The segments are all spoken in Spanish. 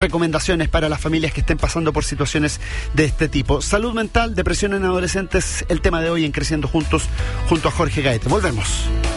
recomendaciones para las familias que estén pasando por situaciones de este tipo. Salud mental, depresión en adolescentes, el tema de hoy en Creciendo Juntos, junto a Jorge Gaete. Volvemos.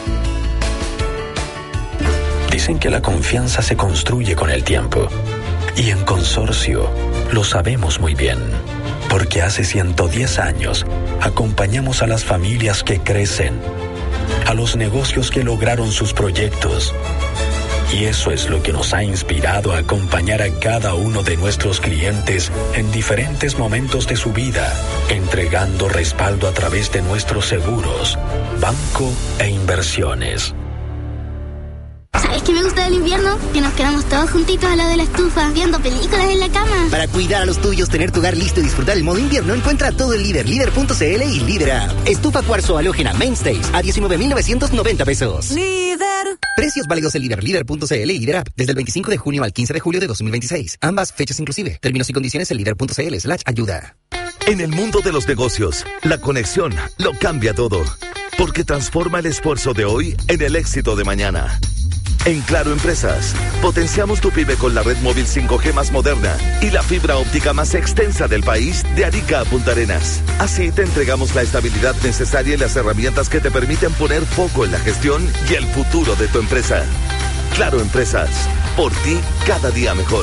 Dicen que la confianza se construye con el tiempo. Y en Consorcio lo sabemos muy bien. Porque hace 110 años acompañamos a las familias que crecen, a los negocios que lograron sus proyectos. Y eso es lo que nos ha inspirado a acompañar a cada uno de nuestros clientes en diferentes momentos de su vida, entregando respaldo a través de nuestros seguros, banco e inversiones. ¿Sabes qué me gusta del invierno? Que nos quedamos todos juntitos al lado de la estufa, viendo películas en la cama. Para cuidar a los tuyos, tener tu hogar listo y disfrutar el modo invierno, encuentra todo en Líder, Líder.cl y Líder App. Estufa cuarzo halógena Mainstays a 19,990 pesos. Líder. Precios válidos en Líder, Líder.cl y Líder App desde el 25 de junio al 15 de julio de 2026. Ambas fechas inclusive. Términos y condiciones en Líder.cl/ayuda. En el mundo de los negocios, la conexión lo cambia todo. Porque transforma el esfuerzo de hoy en el éxito de mañana. En Claro Empresas, potenciamos tu pyme con la red móvil 5G más moderna y la fibra óptica más extensa del país de Arica a Punta Arenas. Así te entregamos la estabilidad necesaria y las herramientas que te permiten poner foco en la gestión y el futuro de tu empresa. Claro Empresas, por ti cada día mejor.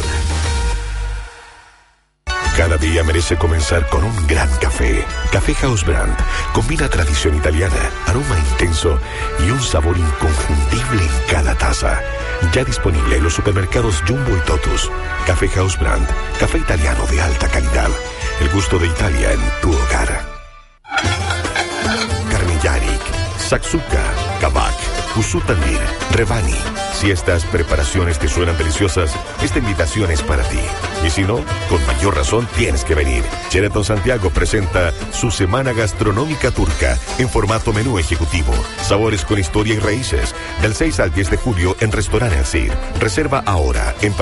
Cada día merece comenzar con un gran café. Café House Brand combina tradición italiana, aroma intenso y un sabor inconfundible en cada taza. Ya disponible en los supermercados Jumbo y Totus. Café House Brand, café italiano de alta calidad. El gusto de Italia en tu hogar. Carnillarik, Saksuka, Kabak, Kusutandir, Revani. Si estas preparaciones te suenan deliciosas, esta invitación es para ti. Y si no, con mayor razón tienes que venir. Sheraton Santiago presenta su Semana Gastronómica Turca en formato menú ejecutivo. Sabores con historia y raíces. Del 6 al 10 de julio en Restaurante El Cir. Reserva ahora en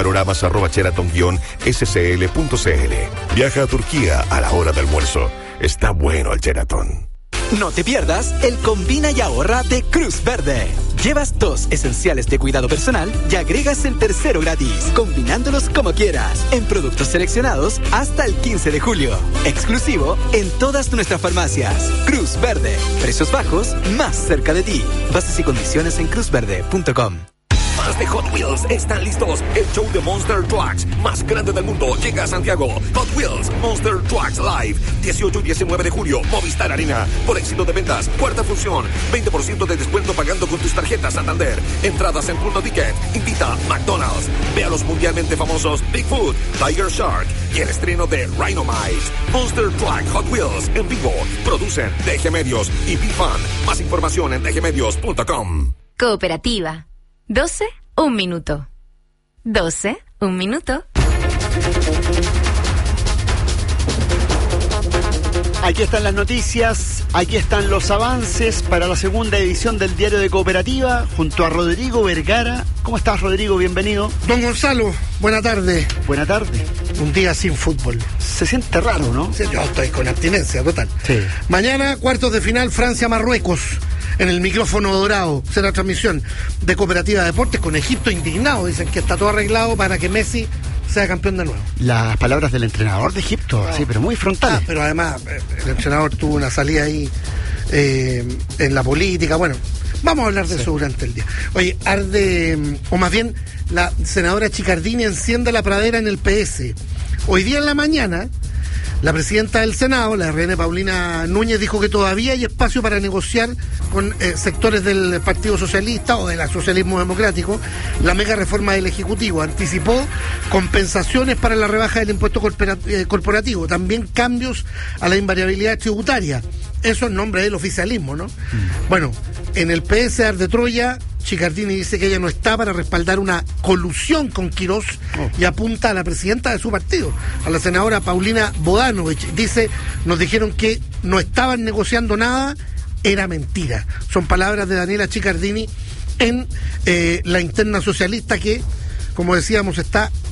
panoramas@sheraton-scl.cl. Viaja a Turquía a la hora del almuerzo. Está bueno el Sheraton. No te pierdas el Combina y Ahorra de Cruz Verde. Llevas 2 esenciales de cuidado personal y agregas el tercero gratis, combinándolos como quieras, en productos seleccionados hasta el 15 de julio. Exclusivo en todas nuestras farmacias. Cruz Verde. Precios bajos más cerca de ti. Bases y condiciones en cruzverde.com. Fans de Hot Wheels están listos. El show de Monster Trucks más grande del mundo llega a Santiago. Hot Wheels Monster Trucks Live, 18 y 19 de julio, Movistar Arena. Por éxito de ventas, cuarta función, 20% de descuento pagando con tus tarjetas Santander. Entradas en Punto Ticket. Invita McDonald's. Ve a los mundialmente famosos Bigfoot, Tiger Shark y el estreno de Rhinomite. Monster Truck Hot Wheels en vivo. Producen DG Medios y BFan. Más información en dgmedios.com. Cooperativa. 12, 1 minuto. 12, 1 minuto. Aquí están las noticias, aquí están los avances para la segunda edición del Diario de Cooperativa, junto a Rodrigo Vergara. ¿Cómo estás, Rodrigo? Bienvenido. Don Gonzalo, buena tarde. Buena tarde. Un día sin fútbol. Se siente raro, ¿no? Sí, yo estoy con abstinencia total. Sí. Mañana, cuartos de final, Francia-Marruecos. En el micrófono dorado será transmisión de Cooperativa Deportes con Egipto indignado. Dicen que está todo arreglado para que Messi sea campeón de nuevo. Las palabras del entrenador de Egipto, sí, pero muy frontales. Pero además el entrenador tuvo una salida ahí en la política. Bueno, vamos a hablar de eso durante el día. Oye, arde, o más bien, la senadora Chicardini enciende la pradera en el PS. Hoy día en la mañana, la presidenta del Senado, la RN Paulina Núñez, dijo que todavía hay espacio para negociar con sectores del Partido Socialista o del socialismo democrático la mega reforma del Ejecutivo. Anticipó compensaciones para la rebaja del impuesto corporativo, también cambios a la invariabilidad tributaria. Eso en nombre del oficialismo, ¿no? Bueno, en el PSR de Troya, Chicardini dice que ella no está para respaldar una colusión con Quirós y apunta a la presidenta de su partido, a la senadora Paulina Bodanovich. Dice, nos dijeron que no estaban negociando nada, era mentira. Son palabras de Daniela Chicardini en la interna socialista que, como decíamos, está que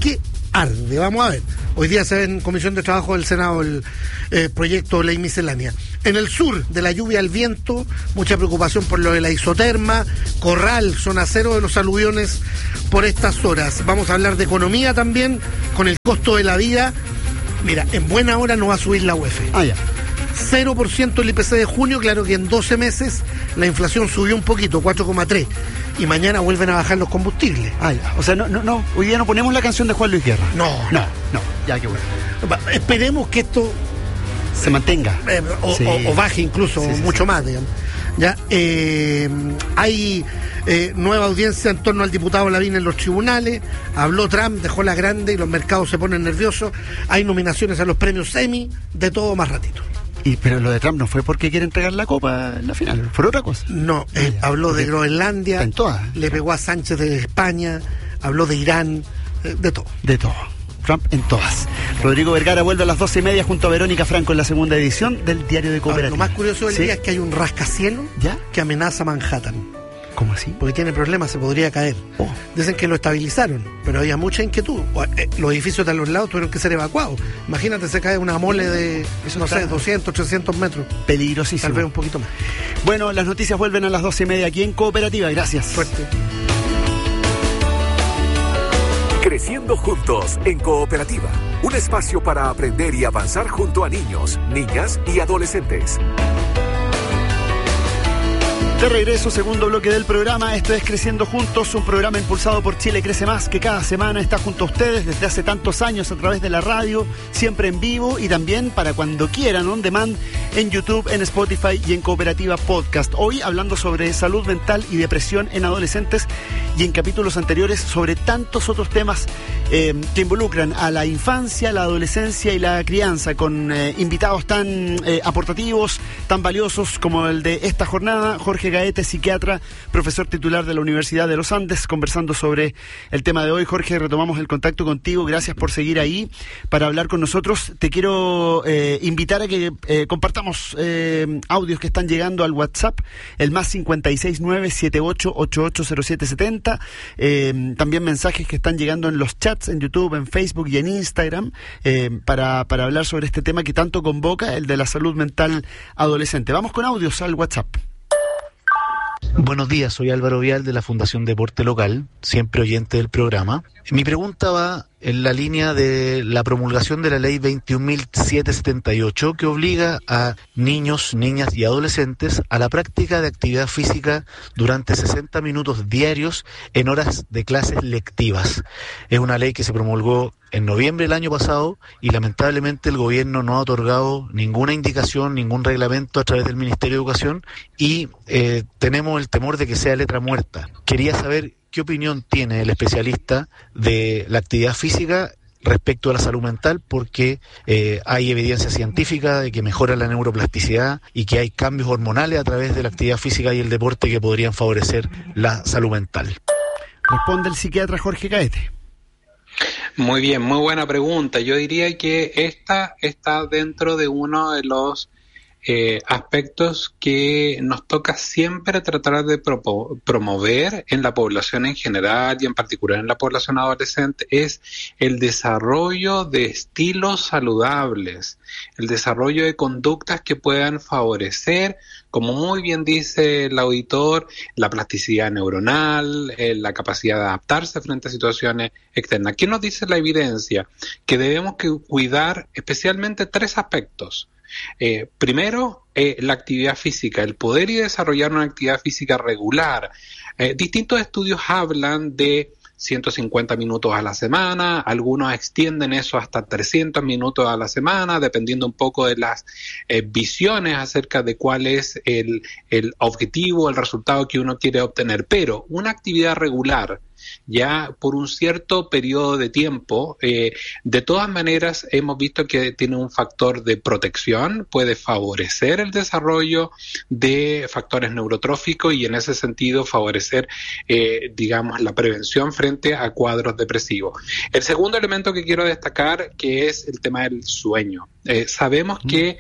arde. Vamos a ver. Hoy día se ve en Comisión de Trabajo del Senado el proyecto de ley miscelánea. En el sur, de la lluvia al viento, mucha preocupación por lo de la isoterma, Corral, zona cero de los aluviones por estas horas. Vamos a hablar de economía también, con el costo de la vida. Mira, en buena hora no va a subir la UEF. 0% el IPC de junio, claro que en 12 meses la inflación subió un poquito, 4,3%. Y mañana vuelven a bajar los combustibles. O sea, no, hoy día no ponemos la canción de Juan Luis Guerra. No. Ya, qué bueno. Esperemos que esto se mantenga. O baje incluso mucho más, digamos. Ya, hay nueva audiencia en torno al diputado Lavín en los tribunales. Habló Trump, dejó la grande y los mercados se ponen nerviosos. Hay nominaciones a los premios Emmy, de todo más ratito. Pero lo de Trump no fue porque quiere entregar la copa en la final, fue otra cosa. No, habló de Groenlandia, en todas. Le pegó a Sánchez de España, habló de Irán, de todo. De todo. Trump en todas. Rodrigo Vergara vuelve a las 12:30 junto a Verónica Franco en la segunda edición del Diario de Cooperativa. Lo más curioso del día es que hay un rascacielos que amenaza Manhattan. ¿Cómo así? Porque tiene problemas, se podría caer. Dicen que lo estabilizaron, pero había mucha inquietud. Los edificios de los lados tuvieron que ser evacuados. Imagínate, se cae una mole de, 200, 300 metros. Peligrosísimo. Tal vez un poquito más. Bueno, las noticias vuelven a las 12:30 aquí en Cooperativa. Gracias. Suerte. Creciendo juntos en Cooperativa. Un espacio para aprender y avanzar junto a niños, niñas y adolescentes. De regreso, segundo bloque del programa. Esto es Creciendo Juntos, un programa impulsado por Chile Crece Más, que cada semana está junto a ustedes desde hace tantos años a través de la radio, siempre en vivo y también para cuando quieran, on demand, en YouTube, en Spotify y en Cooperativa Podcast. Hoy hablando sobre salud mental y depresión en adolescentes y en capítulos anteriores sobre tantos otros temas que involucran a la infancia, la adolescencia y la crianza, con invitados tan aportativos, tan valiosos como el de esta jornada, Jorge Gaete, psiquiatra, profesor titular de la Universidad de los Andes, conversando sobre el tema de hoy. Jorge, retomamos el contacto contigo. Gracias por seguir ahí para hablar con nosotros. Te quiero invitar a que compartamos audios que están llegando al WhatsApp, el más 569-78880770. También mensajes que están llegando en los chats, en YouTube, en Facebook y en Instagram, para hablar sobre este tema que tanto convoca, el de la salud mental adolescente. Vamos con audios al WhatsApp. Buenos días, soy Álvaro Vial de la Fundación Deporte Local, siempre oyente del programa. Mi pregunta va en la línea de la promulgación de la ley 21.778, que obliga a niños, niñas y adolescentes a la práctica de actividad física durante 60 minutos diarios en horas de clases lectivas. Es una ley que se promulgó en noviembre del año pasado y lamentablemente el gobierno no ha otorgado ninguna indicación, ningún reglamento a través del Ministerio de Educación y tenemos el temor de que sea letra muerta. Quería saber qué opinión tiene el especialista de la actividad física respecto a la salud mental, porque hay evidencia científica de que mejora la neuroplasticidad y que hay cambios hormonales a través de la actividad física y el deporte que podrían favorecer la salud mental. Responde el psiquiatra Jorge Gaete. Muy bien, muy buena pregunta. Yo diría que esta está dentro de uno de los aspectos que nos toca siempre tratar de promover en la población en general y en particular en la población adolescente, es el desarrollo de estilos saludables, el desarrollo de conductas que puedan favorecer, como muy bien dice el auditor, la plasticidad neuronal, la capacidad de adaptarse frente a situaciones externas. ¿Qué nos dice la evidencia? Que debemos cuidar especialmente tres aspectos. Primero, la actividad física, el poder y desarrollar una actividad física regular. Distintos estudios hablan de 150 minutos a la semana, algunos extienden eso hasta 300 minutos a la semana, dependiendo un poco de las visiones acerca de cuál es el objetivo, el resultado que uno quiere obtener. Pero una actividad regular, ya por un cierto periodo de tiempo, de todas maneras hemos visto que tiene un factor de protección, puede favorecer el desarrollo de factores neurotróficos y en ese sentido favorecer, digamos, la prevención frente a cuadros depresivos. El segundo elemento que quiero destacar, que es el tema del sueño. Sabemos que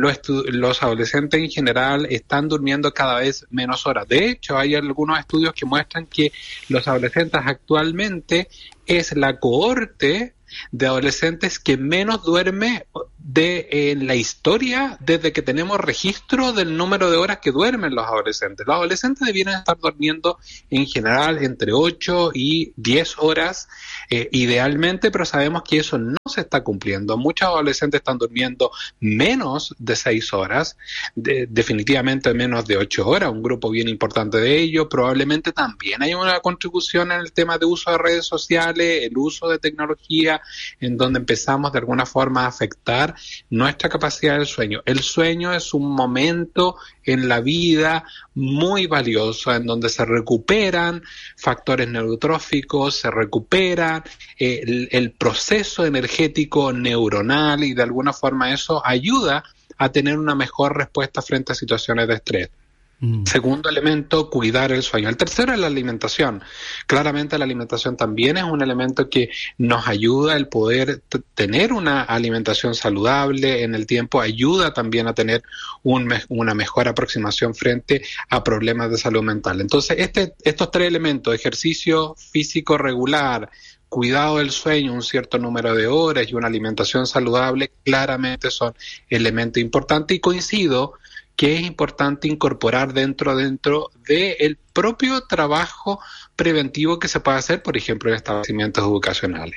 los adolescentes en general están durmiendo cada vez menos horas. De hecho, hay algunos estudios que muestran que los adolescentes actualmente es la cohorte de adolescentes que menos duerme en la historia desde que tenemos registro del número de horas que duermen los adolescentes. Los adolescentes debieran estar durmiendo en general entre 8 y 10 horas idealmente, pero sabemos que eso no se está cumpliendo. Muchos adolescentes están durmiendo menos de 6 horas, definitivamente menos de 8 horas, un grupo bien importante de ellos. Probablemente también hay una contribución en el tema de uso de redes sociales, el uso de tecnología, en donde empezamos de alguna forma a afectar nuestra capacidad del sueño. El sueño es un momento en la vida muy valioso, en donde se recuperan factores neurotróficos, se recupera el proceso energético neuronal, y de alguna forma eso ayuda a tener una mejor respuesta frente a situaciones de estrés. Segundo elemento, cuidar el sueño. El tercero es la alimentación. Claramente la alimentación también es un elemento que nos ayuda el poder tener una alimentación saludable en el tiempo, ayuda también a tener una mejor aproximación frente a problemas de salud mental. Entonces, estos tres elementos, ejercicio físico regular, cuidado del sueño, un cierto número de horas y una alimentación saludable, claramente son elementos importantes, y coincido que es importante incorporar dentro del propio trabajo preventivo que se puede hacer, por ejemplo, en establecimientos educacionales.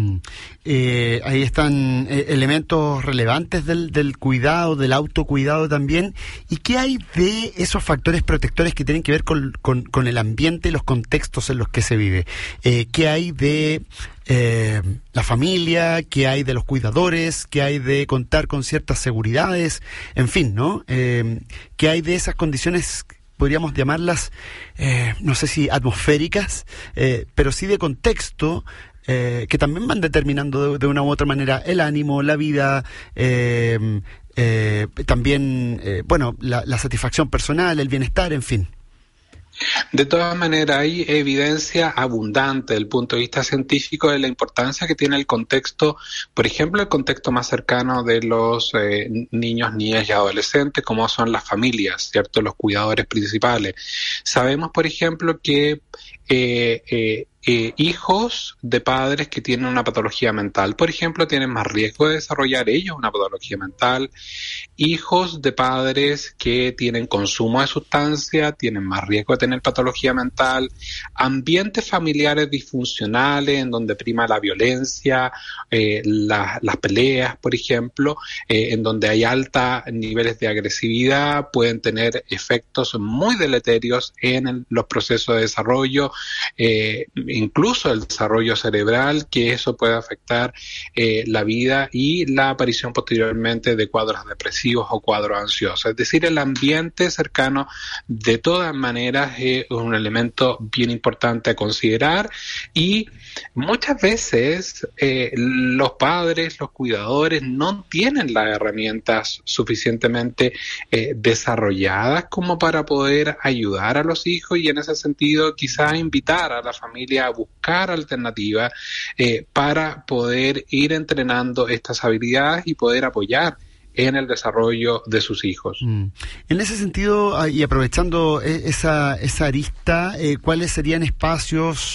Ahí están elementos relevantes del cuidado, del autocuidado también. ¿Y qué hay de esos factores protectores que tienen que ver con el ambiente y los contextos en los que se vive? ¿Qué hay de la familia? ¿Qué hay de los cuidadores? ¿Qué hay de contar con ciertas seguridades? En fin, ¿no? ¿Qué hay de esas condiciones, podríamos llamarlas, no sé si atmosféricas, pero sí de contexto, que también van determinando de una u otra manera el ánimo, la vida, también, la satisfacción personal, el bienestar, en fin? De todas maneras, hay evidencia abundante desde el punto de vista científico de la importancia que tiene el contexto, por ejemplo, el contexto más cercano de los niños, niñas y adolescentes, como son las familias, ¿cierto? Los cuidadores principales. Sabemos, por ejemplo, que hijos de padres que tienen una patología mental, por ejemplo, tienen más riesgo de desarrollar ellos una patología mental. Hijos de padres que tienen consumo de sustancia tienen más riesgo de tener patología mental. Ambientes familiares disfuncionales en donde prima la violencia, las peleas, por ejemplo, en donde hay altos niveles de agresividad, pueden tener efectos muy deleterios en los procesos de desarrollo, incluso el desarrollo cerebral, que eso puede afectar la vida y la aparición posteriormente de cuadros depresivos o cuadros ansiosos. Es decir, el ambiente cercano de todas maneras es un elemento bien importante a considerar, y muchas veces los padres, los cuidadores no tienen las herramientas suficientemente desarrolladas como para poder ayudar a los hijos, y en ese sentido quizás invitar a la familia a buscar alternativas para poder ir entrenando estas habilidades y poder apoyar en el desarrollo de sus hijos. En ese sentido, y aprovechando esa arista, ¿cuáles serían espacios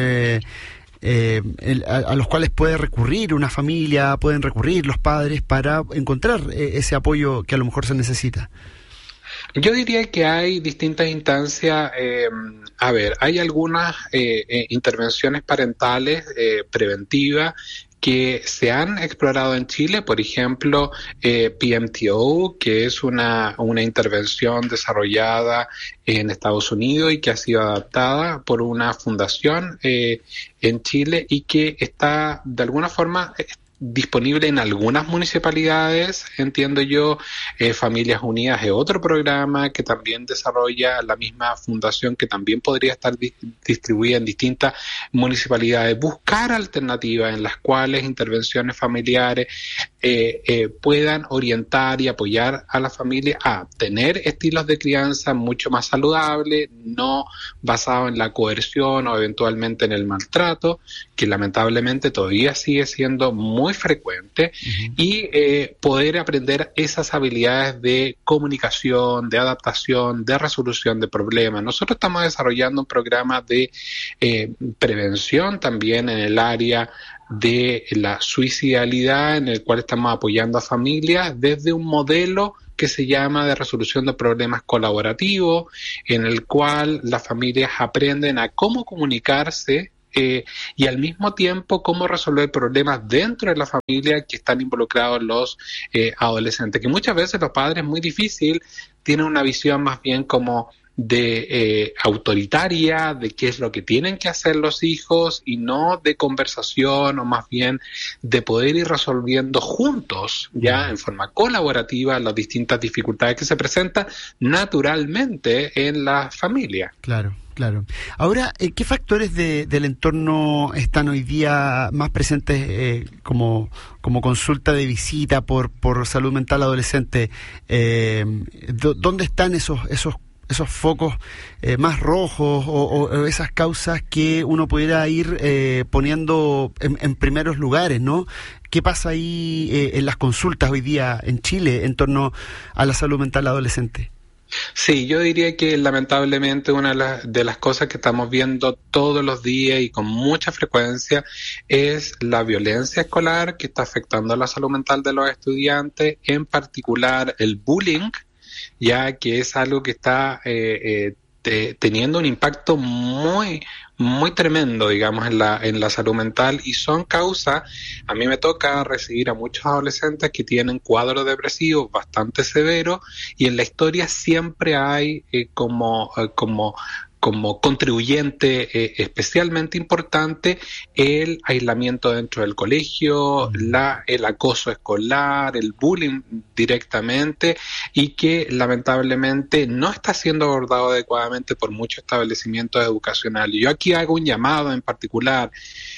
a los cuales puede recurrir una familia, pueden recurrir los padres para encontrar ese apoyo que a lo mejor se necesita? Yo diría que hay distintas instancias. Hay algunas intervenciones parentales preventivas que se han explorado en Chile, por ejemplo, PMTO, que es una intervención desarrollada en Estados Unidos y que ha sido adaptada por una fundación en Chile, y que está de alguna forma disponible en algunas municipalidades, entiendo yo. Familias Unidas es otro programa que también desarrolla la misma fundación, que también podría estar distribuida en distintas municipalidades. Buscar alternativas en las cuales intervenciones familiares puedan orientar y apoyar a la familia a tener estilos de crianza mucho más saludables, no basados en la coerción o eventualmente en el maltrato, que lamentablemente todavía sigue siendo muy frecuente, y poder aprender esas habilidades de comunicación, de adaptación, de resolución de problemas. Nosotros estamos desarrollando un programa de prevención también en el área de la suicidalidad, en el cual estamos apoyando a familias desde un modelo que se llama de resolución de problemas colaborativo, en el cual las familias aprenden a cómo comunicarse y al mismo tiempo cómo resolver problemas dentro de la familia que están involucrados los adolescentes, que muchas veces los padres, muy difícil, tienen una visión más bien como de autoritaria, de qué es lo que tienen que hacer los hijos y no de conversación, o más bien de poder ir resolviendo juntos, ya en forma colaborativa, las distintas dificultades que se presentan naturalmente en la familia. Claro. Claro. Ahora, ¿qué factores del entorno están hoy día más presentes como consulta de visita por salud mental adolescente? ¿Dónde están esos focos más rojos o esas causas que uno pudiera ir poniendo en primeros lugares, ¿no? ¿Qué pasa ahí en las consultas hoy día en Chile en torno a la salud mental adolescente? Sí, yo diría que lamentablemente una de las cosas que estamos viendo todos los días y con mucha frecuencia es la violencia escolar que está afectando a la salud mental de los estudiantes, en particular el bullying, ya que es algo que está teniendo un impacto muy tremendo, digamos, en la salud mental, y son causas. A mí me toca recibir a muchos adolescentes que tienen cuadros depresivos bastante severos, y en la historia siempre hay como contribuyente especialmente importante el aislamiento dentro del colegio, el acoso escolar, el bullying directamente, y que lamentablemente no está siendo abordado adecuadamente por muchos establecimientos educacionales. Yo aquí hago un llamado en particular.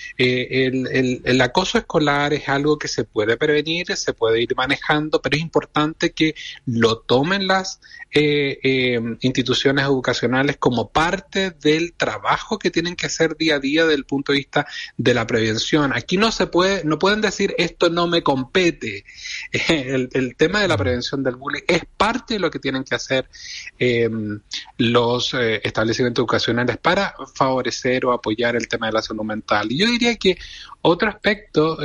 El acoso escolar es algo que se puede prevenir, se puede ir manejando, pero es importante que lo tomen las instituciones educacionales como parte del trabajo que tienen que hacer día a día desde el punto de vista de la prevención. Aquí no pueden decir esto no me compete. El tema de la prevención del bullying es parte de lo que tienen que hacer los establecimientos educacionales para favorecer o apoyar el tema de la salud mental. Y yo diría que otro aspecto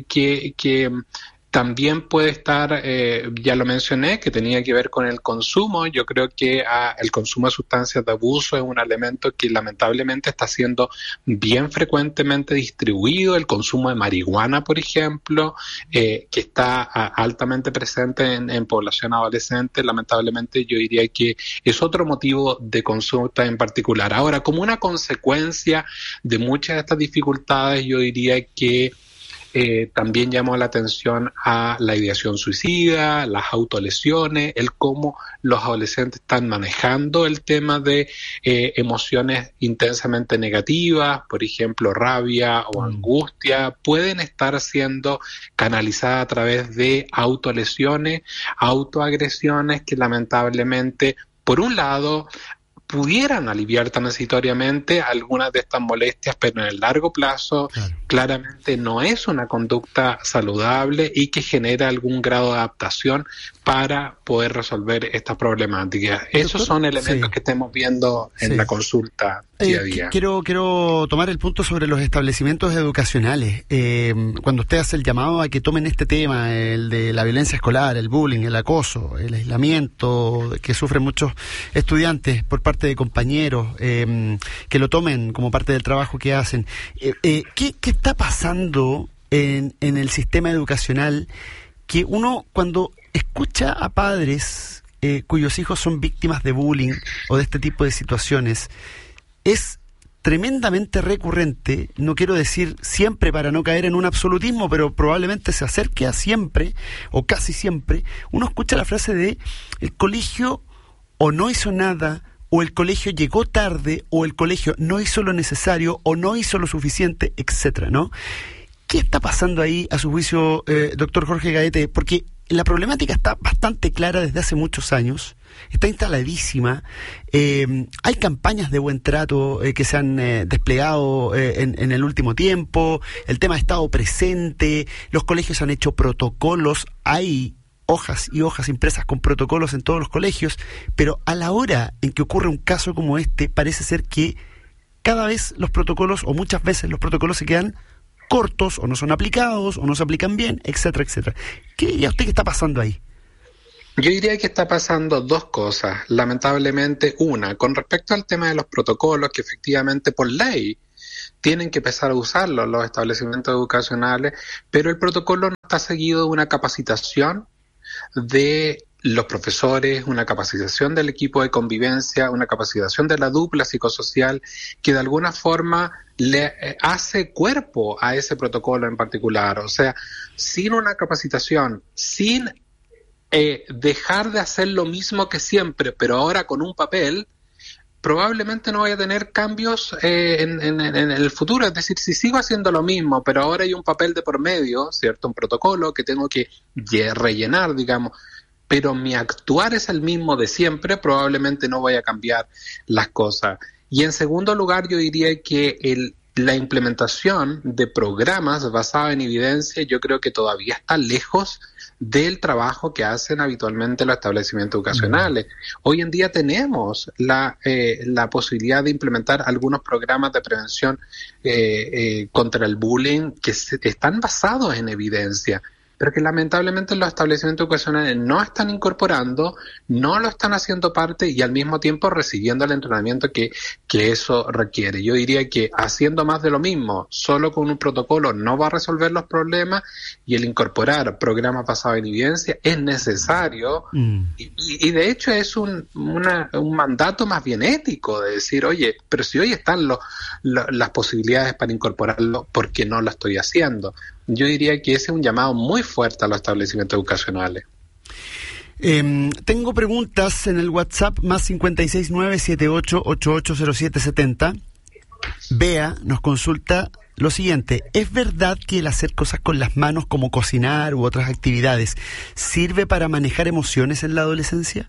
que también puede estar, ya lo mencioné, que tenía que ver con el consumo. Yo creo que el consumo de sustancias de abuso es un elemento que lamentablemente está siendo bien frecuentemente distribuido. El consumo de marihuana, por ejemplo, que está altamente presente en población adolescente. Lamentablemente yo diría que es otro motivo de consulta en particular. Ahora, como una consecuencia de muchas de estas dificultades, yo diría que también llamó la atención a la ideación suicida, las autolesiones, el cómo los adolescentes están manejando el tema de emociones intensamente negativas, por ejemplo, rabia o angustia, pueden estar siendo canalizadas a través de autolesiones, autoagresiones que lamentablemente, por un lado, pudieran aliviar transitoriamente algunas de estas molestias, pero en el largo plazo claramente no es una conducta saludable y que genera algún grado de adaptación para poder resolver estas problemáticas. Esos son elementos que estamos viendo en la consulta día a día. Quiero tomar el punto sobre los establecimientos educacionales. Cuando usted hace el llamado a que tomen este tema, el de la violencia escolar, el bullying, el acoso, el aislamiento que sufren muchos estudiantes por parte de compañeros, que lo tomen como parte del trabajo que hacen. ¿Qué está pasando en el sistema educacional que uno, cuando escucha a padres cuyos hijos son víctimas de bullying o de este tipo de situaciones, es tremendamente recurrente? No quiero decir siempre para no caer en un absolutismo, pero probablemente se acerque a siempre o casi siempre. Uno escucha la frase de el colegio o no hizo nada, o el colegio llegó tarde, o el colegio no hizo lo necesario, o no hizo lo suficiente, etcétera, ¿no? ¿Qué está pasando ahí, a su juicio, doctor Jorge Gaete? Porque la problemática está bastante clara desde hace muchos años, está instaladísima, hay campañas de buen trato que se han desplegado en el último tiempo, el tema ha estado presente, los colegios han hecho protocolos, hay hojas y hojas impresas con protocolos en todos los colegios, pero a la hora en que ocurre un caso como este, parece ser que cada vez los protocolos, o muchas veces los protocolos, se quedan cortos, o no son aplicados, o no se aplican bien, etcétera, etcétera. ¿Y a usted qué está pasando ahí? Yo diría que está pasando dos cosas, lamentablemente. Una, con respecto al tema de los protocolos, que efectivamente por ley tienen que empezar a usarlos los establecimientos educacionales, pero el protocolo no está seguido de una capacitación de los profesores, una capacitación del equipo de convivencia, una capacitación de la dupla psicosocial que de alguna forma le hace cuerpo a ese protocolo en particular. O sea, sin una capacitación, sin dejar de hacer lo mismo que siempre, pero ahora con un papel, probablemente no vaya a tener cambios en el futuro. Es decir, si sigo haciendo lo mismo, pero ahora hay un papel de por medio, ¿cierto? Un protocolo que tengo que rellenar, digamos, pero mi actuar es el mismo de siempre, probablemente no voy a cambiar las cosas. Y en segundo lugar, yo diría que la implementación de programas basados en evidencia, yo creo que todavía está lejos del trabajo que hacen habitualmente los establecimientos educacionales. Hoy en día tenemos la posibilidad de implementar algunos programas de prevención contra el bullying que están basados en evidencia, pero que lamentablemente los establecimientos educacionales no están incorporando, no lo están haciendo parte y al mismo tiempo recibiendo el entrenamiento que eso requiere. Yo diría que haciendo más de lo mismo, solo con un protocolo no va a resolver los problemas, y el incorporar programas basados en evidencia es necesario y de hecho es un mandato más bien ético de decir, oye, pero si hoy están las posibilidades para incorporarlo, ¿por qué no lo estoy haciendo? Yo diría que ese es un llamado muy fuerte a los establecimientos educacionales. Tengo preguntas en el WhatsApp más 569-78880770. Bea nos consulta lo siguiente: ¿es verdad que el hacer cosas con las manos como cocinar u otras actividades sirve para manejar emociones en la adolescencia?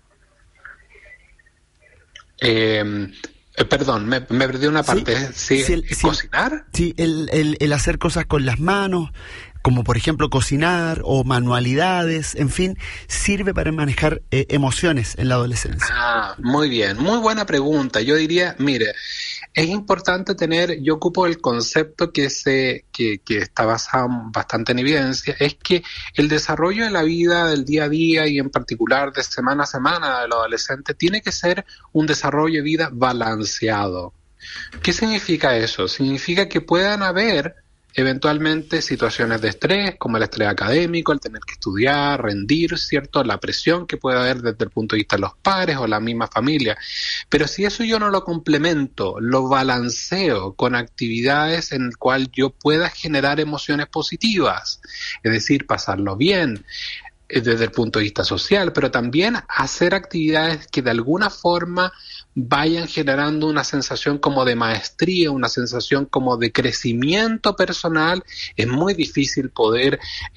Perdón, me perdí una parte. ¿Sí? ¿Cocinar? Sí, el hacer cosas con las manos, como por ejemplo cocinar o manualidades, en fin, ¿sirve para manejar emociones en la adolescencia? Muy bien, muy buena pregunta. Yo diría, mire, es importante yo ocupo el concepto que está basado bastante en evidencia, es que el desarrollo de la vida del día a día y en particular de semana a semana del adolescente tiene que ser un desarrollo de vida balanceado. ¿Qué significa eso? Significa que puedan haber eventualmente situaciones de estrés, como el estrés académico, el tener que estudiar, rendir, ¿cierto? La presión que puede haber desde el punto de vista de los padres o la misma familia. Pero si eso yo no lo complemento, lo balanceo con actividades en las cuales yo pueda generar emociones positivas, es decir, pasarlo bien desde el punto de vista social, pero también hacer actividades que de alguna forma vayan generando una sensación como de maestría, una sensación como de crecimiento personal, es muy difícil poder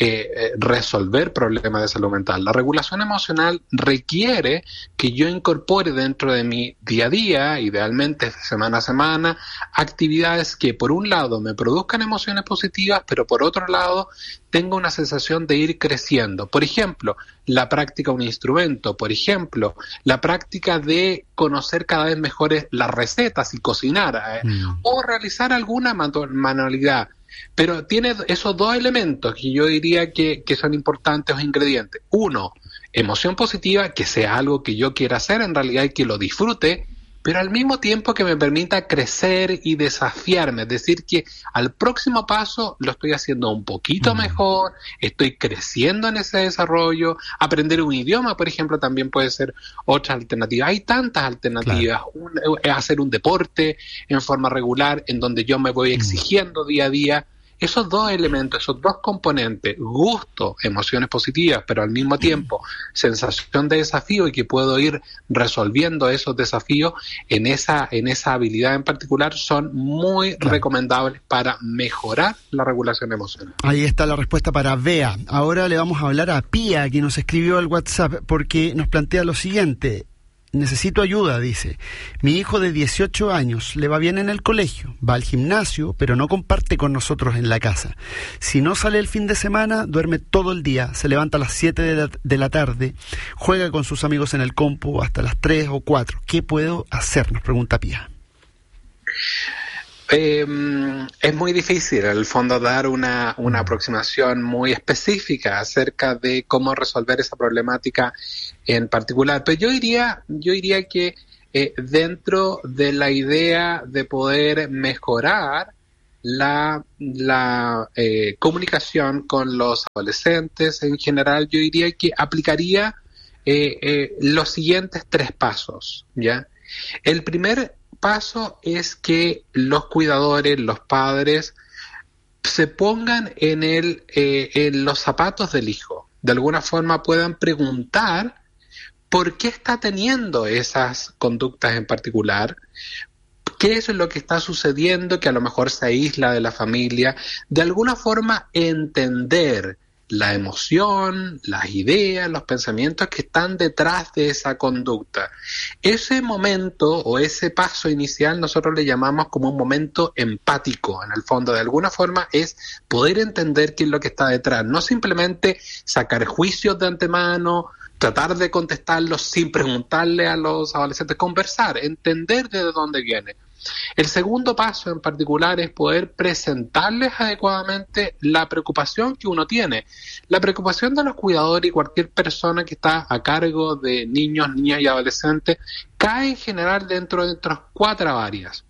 resolver problemas de salud mental. La regulación emocional requiere que yo incorpore dentro de mi día a día, idealmente semana a semana, actividades que por un lado me produzcan emociones positivas, pero por otro lado tengo una sensación de ir creciendo. Por ejemplo, la práctica de un instrumento, por ejemplo, la práctica de conocer cada vez mejores las recetas y cocinar, o realizar alguna manualidad. Pero tiene esos dos elementos que yo diría que son importantes, los ingredientes. Uno, emoción positiva, que sea algo que yo quiera hacer en realidad y que lo disfrute, pero al mismo tiempo que me permita crecer y desafiarme, es decir, que al próximo paso lo estoy haciendo un poquito mejor, estoy creciendo en ese desarrollo. Aprender un idioma, por ejemplo, también puede ser otra alternativa. Hay tantas alternativas. Claro. Hacer un deporte en forma regular, en donde yo me voy exigiendo día a día. Esos dos elementos, esos dos componentes, gusto, emociones positivas, pero al mismo tiempo sensación de desafío y que puedo ir resolviendo esos desafíos en esa habilidad en particular, son muy recomendables para mejorar la regulación emocional. Ahí está la respuesta para Bea. Ahora le vamos a hablar a Pía, que nos escribió al WhatsApp, porque nos plantea lo siguiente. Necesito ayuda, dice. Mi hijo de 18 años le va bien en el colegio, va al gimnasio, pero no comparte con nosotros en la casa. Si no sale el fin de semana, duerme todo el día, se levanta a las 7 de la tarde, juega con sus amigos en el compu hasta las 3 o 4. ¿Qué puedo hacer?, nos pregunta Pía. Es muy difícil, en el fondo, dar una aproximación muy específica acerca de cómo resolver esa problemática en particular. Pero yo diría que dentro de la idea de poder mejorar la comunicación con los adolescentes en general, yo diría que aplicaría los siguientes 3 pasos, ¿ya? El primer paso es que los cuidadores, los padres, se pongan en los zapatos del hijo. De alguna forma puedan preguntar por qué está teniendo esas conductas en particular, qué es lo que está sucediendo, que a lo mejor se aísla de la familia. De alguna forma entender la emoción, las ideas, los pensamientos que están detrás de esa conducta. Ese momento o ese paso inicial nosotros le llamamos como un momento empático. En el fondo, de alguna forma, es poder entender qué es lo que está detrás. No simplemente sacar juicios de antemano, tratar de contestarlos sin preguntarle a los adolescentes, conversar, entender de dónde viene. El segundo paso en particular es poder presentarles adecuadamente la preocupación que uno tiene. La preocupación de los cuidadores y cualquier persona que está a cargo de niños, niñas y adolescentes cae en general dentro de otras 4 áreas.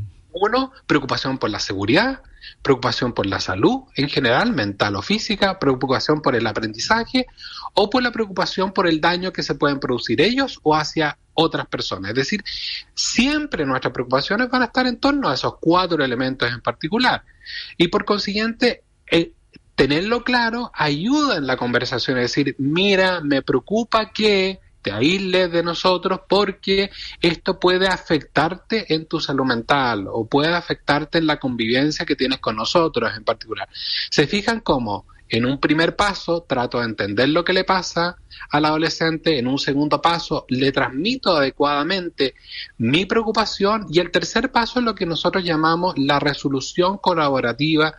1, preocupación por la seguridad, preocupación por la salud en general, mental o física, preocupación por el aprendizaje o por la preocupación por el daño que se pueden producir ellos o hacia otras personas. Es decir, siempre nuestras preocupaciones van a estar en torno a esos 4 elementos en particular. Y por consiguiente, tenerlo claro ayuda en la conversación. Es decir, mira, me preocupa que te aísles de nosotros porque esto puede afectarte en tu salud mental o puede afectarte en la convivencia que tienes con nosotros en particular. ¿Se fijan cómo? En un primer paso trato de entender lo que le pasa al adolescente, en un segundo paso le transmito adecuadamente mi preocupación y el tercer paso es lo que nosotros llamamos la resolución colaborativa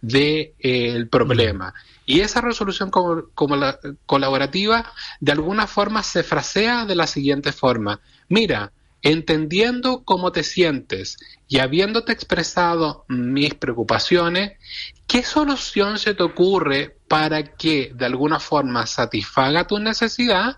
del problema. Y esa resolución colaborativa de alguna forma se frasea de la siguiente forma: mira, entendiendo cómo te sientes y habiéndote expresado mis preocupaciones, ¿qué solución se te ocurre para que de alguna forma satisfaga tu necesidad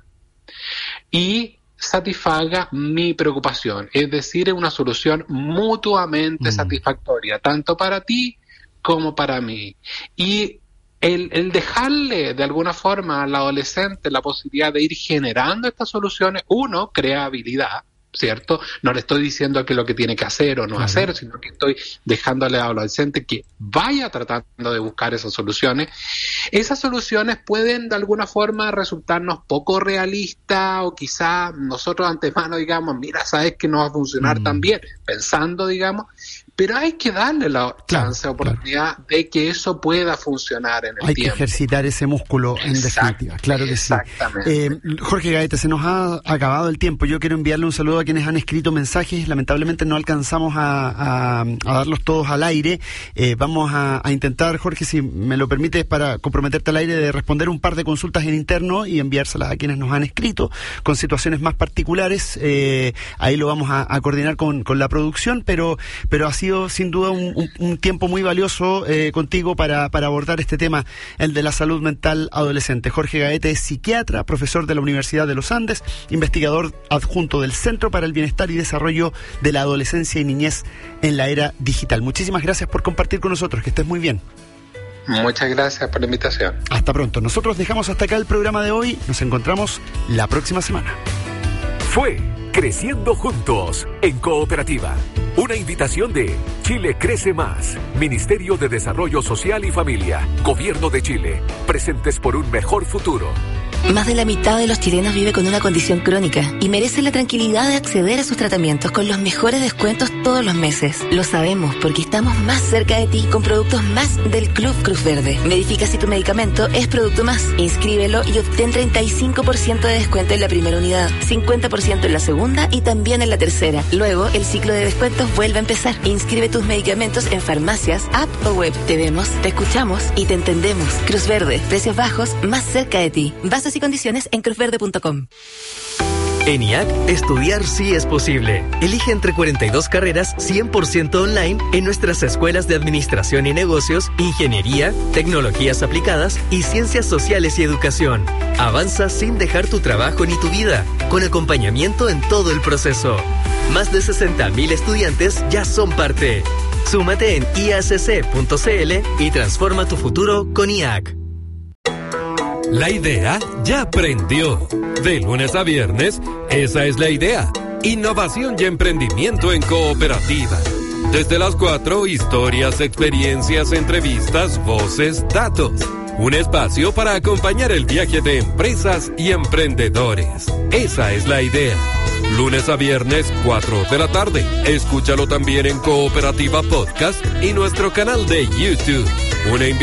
y satisfaga mi preocupación? Es decir, es una solución mutuamente satisfactoria, tanto para ti como para mí. Y el dejarle de alguna forma al adolescente la posibilidad de ir generando estas soluciones, uno, crea habilidad, ¿cierto? No le estoy diciendo qué es lo que tiene que hacer o no hacer, sino que estoy dejándole al adolescente que vaya tratando de buscar esas soluciones. Esas soluciones pueden de alguna forma resultarnos poco realistas o quizá nosotros antemano digamos, mira, sabes que no va a funcionar tan bien, pensando, digamos, pero hay que darle la chance, oportunidad de que eso pueda funcionar en el tiempo. Hay que ejercitar ese músculo en definitiva, claro que sí. Exactamente. Jorge Gaete, se nos ha acabado el tiempo. Yo quiero enviarle un saludo a quienes han escrito mensajes. Lamentablemente no alcanzamos a darlos todos al aire. Vamos a intentar, Jorge, si me lo permites, para comprometerte al aire, de responder un par de consultas en interno y enviárselas a quienes nos han escrito con situaciones más particulares. Ahí lo vamos a coordinar con la producción, pero así sin duda un tiempo muy valioso contigo para abordar este tema, el de la salud mental adolescente. Jorge Gaete es psiquiatra, profesor de la Universidad de los Andes, investigador adjunto del Centro para el Bienestar y Desarrollo de la Adolescencia y Niñez en la Era Digital. Muchísimas gracias por compartir con nosotros, que estés muy bien. Muchas gracias por la invitación. Hasta pronto. Nosotros dejamos hasta acá el programa de hoy. Nos encontramos la próxima semana. Fue Creciendo Juntos en Cooperativa. Una invitación de Chile Crece Más, Ministerio de Desarrollo Social y Familia, Gobierno de Chile, presentes por un mejor futuro. Más de la mitad de los chilenos vive con una condición crónica y merece la tranquilidad de acceder a sus tratamientos con los mejores descuentos todos los meses. Lo sabemos porque estamos más cerca de ti con productos más del Club Cruz Verde. Verifica si tu medicamento es producto más. Inscríbelo y obtén 35% de descuento en la primera unidad, 50% en la segunda y también en la tercera. Luego, el ciclo de descuentos vuelve a empezar. Inscribe tus medicamentos en farmacias, app o web. Te vemos, te escuchamos y te entendemos. Cruz Verde, precios bajos, más cerca de ti. Bases y condiciones en cruzverde.com. En IAC, estudiar sí es posible. Elige entre 42 carreras 100% online en nuestras escuelas de Administración y Negocios, Ingeniería, Tecnologías Aplicadas y Ciencias Sociales y Educación. Avanza sin dejar tu trabajo ni tu vida, con acompañamiento en todo el proceso. Más de 60.000 estudiantes ya son parte. Súmate en iacc.cl y transforma tu futuro con IAC. La idea ya prendió. De lunes a viernes, esa es la idea. Innovación y emprendimiento en cooperativa. Desde las 4, historias, experiencias, entrevistas, voces, datos. Un espacio para acompañar el viaje de empresas y emprendedores. Esa es la idea. Lunes a viernes, 4 de la tarde. Escúchalo también en Cooperativa Podcast y nuestro canal de YouTube. Una invitación